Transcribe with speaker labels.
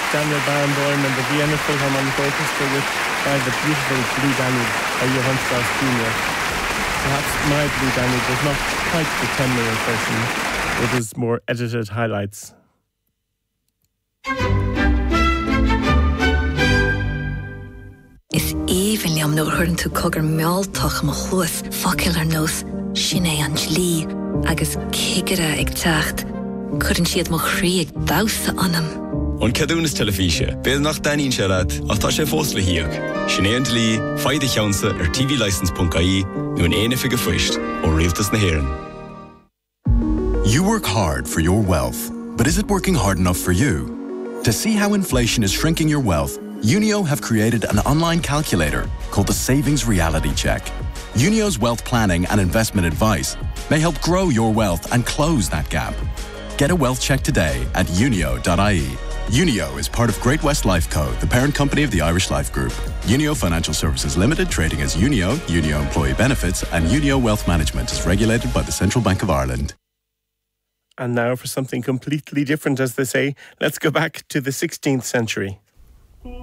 Speaker 1: Daniel Barenboim and the Vienna Philharmonic Orchestra by the beautiful Blue Danube by Johann Strauss Jr. Perhaps my Blue Danube was not quite the 10-minute version, it was more edited highlights.
Speaker 2: Is even liam no hurn to cogur mealtach ma chus fakil nos Sinead Angelí agus kigara ag tacht. Couldn't she at mo chrí ag dausa anam?
Speaker 3: On cadúnas telefíse, béad nach daín siarad, ach tá sé fós le hiag. Sinead Angelí, faide cheansa tvlicense.ie, nu an éine figa fuist, ó rialtas na héireann.
Speaker 4: You work hard for your wealth, but is it working hard enough for you? To see how inflation is shrinking your wealth, Unio have created an online calculator called the Savings Reality Check. Unio's wealth planning and investment advice may help grow your wealth and close that gap. Get a wealth check today at unio.ie. Unio is part of Great West Life Co., the parent company of the Irish Life Group. Unio Financial Services Limited, trading as Unio, Unio Employee Benefits, and Unio Wealth Management is regulated by the Central Bank of Ireland.
Speaker 1: And now for something completely different, as they say, let's go back to the 16th century.